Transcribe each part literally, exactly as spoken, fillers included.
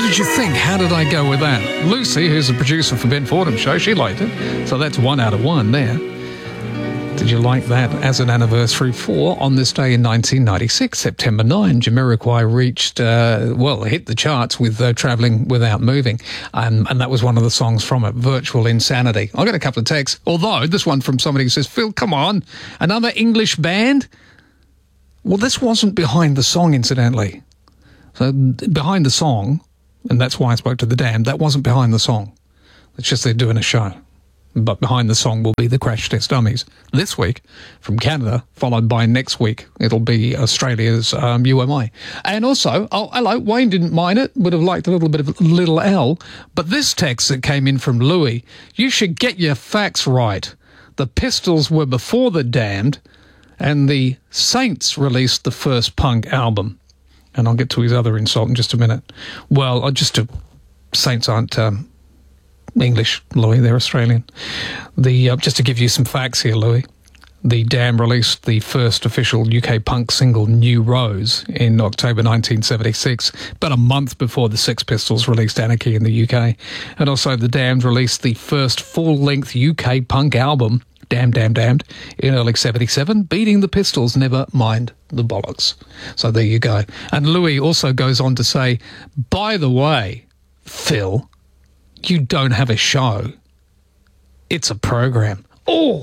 did you think? How did I go with that? Lucy, who's the producer for Ben Fordham's show, she liked it. So that's one out of one there. Did you like that as an anniversary for On This Day in nineteen ninety-six, September ninth, Jamiroquai reached, uh, well, hit the charts with uh, Travelling Without Moving. Um, and that was one of the songs from it, Virtual Insanity. I got a couple of texts, although this one from somebody who says, Phil, come on, another English band? Well, this wasn't behind the song, incidentally. So behind the song, and that's why I spoke to the Damned, that wasn't behind the song. It's just they're doing a show. But behind the song will be the Crash Test Dummies this week from Canada, followed by next week it'll be Australia's um, U M I. And also, oh, hello, Wayne didn't mind it, would have liked a little bit of Little L, but this text that came in from Louis, you should get your facts right. The Pistols were before the Damned, and the Saints released the first punk album. And I'll get to his other insult in just a minute. Well, uh, just to... Saints aren't... Um, English, Louis, they're Australian. The uh, just to give you some facts here, Louis, the Damned released the first official U K punk single, New Rose, in October nineteen seventy-six, about a month before the Sex Pistols released Anarchy in the U K. And also the Damned released the first full-length U K punk album, Damned, Damned, Damned, in early seventy-seven, beating the Pistols, Never Mind the Bollocks. So there you go. And Louis also goes on to say, by the way, Phil, you don't have a show. It's a program. Oh,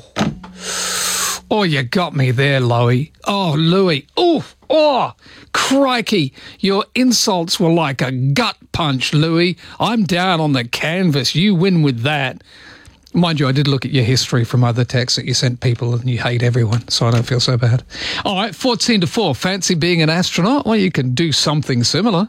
oh, you got me there, Louis. Oh, Louis. Oh, oh, crikey. Your insults were like a gut punch, Louis. I'm down on the canvas. You win with that. Mind you, I did look at your history from other texts that you sent people and you hate everyone, so I don't feel so bad. All right, fourteen to four. Fancy being an astronaut? Well, you can do something similar.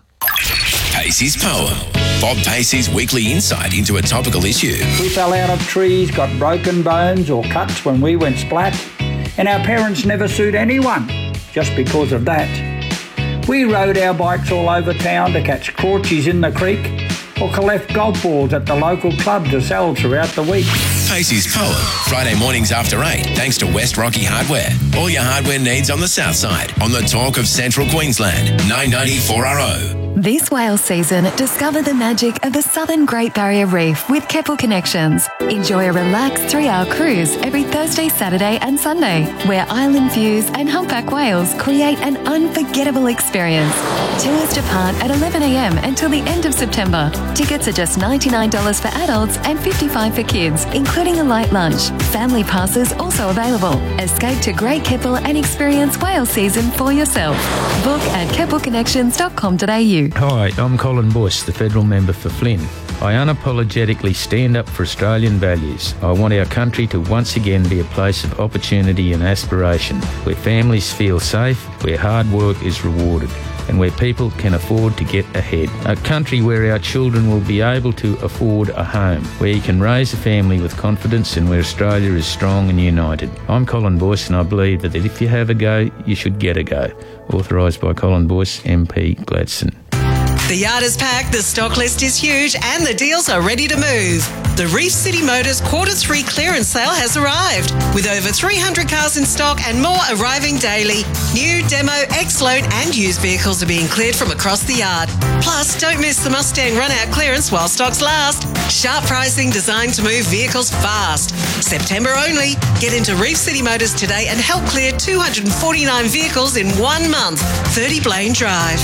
Pacey's Poem. Bob Pacey's weekly insight into a topical issue. We fell out of trees, got broken bones or cuts when we went splat, and our parents never sued anyone just because of that. We rode our bikes all over town to catch crawchies in the creek or collect golf balls at the local club to sell throughout the week. Pacey's Poem, Friday mornings after eight, thanks to West Rocky Hardware. All your hardware needs on the south side, on the talk of Central Queensland, nine ninety four R O. This whale season, discover the magic of the Southern Great Barrier Reef with Keppel Connections. Enjoy a relaxed three-hour cruise every Thursday, Saturday and Sunday, where island views and humpback whales create an unforgettable experience. Tours depart at eleven a m until the end of September. Tickets are just ninety-nine dollars for adults and fifty-five dollars for kids, including a light lunch. Family passes also available. Escape to Great Keppel and experience whale season for yourself. Book at keppel connections dot com dot a u. Hi, I'm Colin Bush, the federal member for Flynn. I unapologetically stand up for Australian values. I want our country to once again be a place of opportunity and aspiration, where families feel safe, where hard work is rewarded, and where people can afford to get ahead. A country where our children will be able to afford a home, where you can raise a family with confidence and where Australia is strong and united. I'm Colin Boyce and I believe that if you have a go, you should get a go. Authorised by Colin Boyce, M P, Gladstone. The yard is packed, the stock list is huge, and the deals are ready to move. The Reef City Motors Quarter three clearance sale has arrived, with over three hundred cars in stock and more arriving daily. New, demo, ex-loan and used vehicles are being cleared from across the yard. Plus, don't miss the Mustang run-out clearance while stocks last. Sharp pricing designed to move vehicles fast. September only. Get into Reef City Motors today and help clear two hundred forty-nine vehicles in one month. thirty Blaine Drive.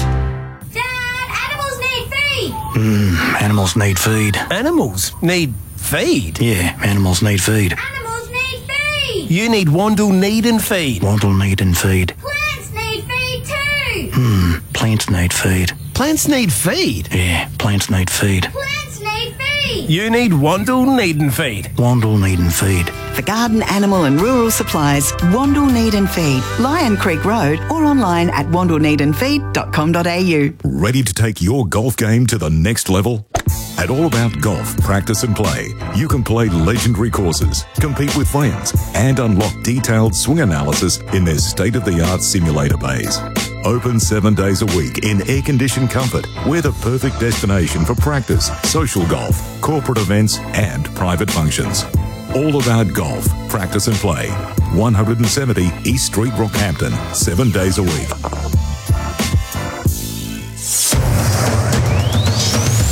Mmm, animals need feed. Animals need feed? Yeah, animals need feed. Animals need feed! You need Wandle Need and Feed. Wandle Need and Feed. Plants need feed too! Hmm, plants need feed. Plants need feed? Yeah, plants need feed. Plants need feed! You need Wandle Need and Feed. Wandle Need and Feed. For garden, animal and rural supplies, Wandle Need and Feed, Lion Creek Road, or online at wandle need and feed dot com dot a u. Ready to take your golf game to the next level? At All About Golf, Practice and Play, you can play legendary courses, compete with friends, and unlock detailed swing analysis in their state-of-the-art simulator bays. Open seven days a week in air-conditioned comfort, we're the perfect destination for practice, social golf, corporate events, and private functions. All About Golf, Practice and Play. one seventy East Street, Rockhampton. Seven days a week.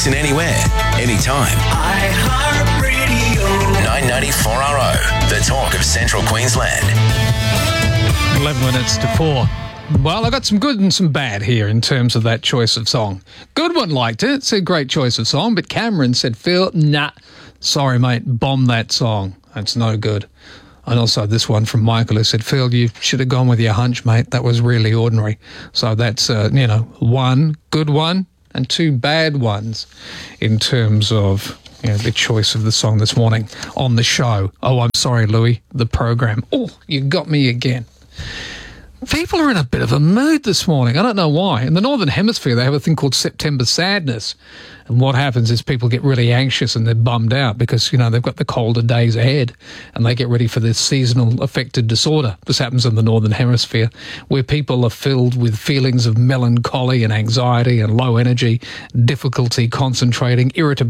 Listen anywhere, anytime. iHeartRadio. nine ninety-four R O, the talk of Central Queensland. eleven minutes to four. Well, I got some good and some bad here in terms of that choice of song. Good one liked it. It's a great choice of song, but Cameron said, Phil, nah, sorry, mate, bomb that song. That's no good. And also this one from Michael who said, Phil, you should have gone with your hunch, mate. That was really ordinary. So that's, uh, you know, one good one and two bad ones in terms of, you know, the choice of the song this morning on the show. Oh, I'm sorry, Louis, the program. Oh, you got me again. People are in a bit of a mood this morning. I don't know why. In the Northern Hemisphere, they have a thing called September sadness. And what happens is people get really anxious and they're bummed out because, you know, they've got the colder days ahead and they get ready for this seasonal affective disorder. This happens in the Northern Hemisphere where people are filled with feelings of melancholy and anxiety and low energy, difficulty concentrating, irritability.